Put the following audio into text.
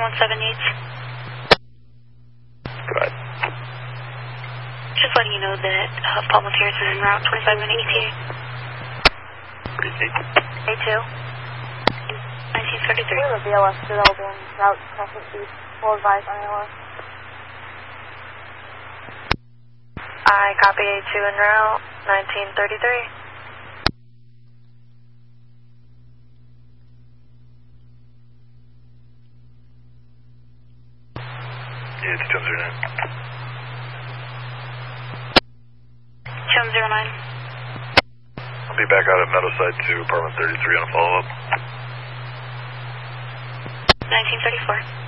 717 needs. Go ahead. Just letting you know that Paul Matthias is en route 25 minute ETA. A2. 1933. We have a BLS developing route Crescent East. Full advice on ALS. I copy A2 en route 1933. Yeah, it's 209. 209. I'll be back out at Meadowside to apartment 33 on a follow-up. 1934.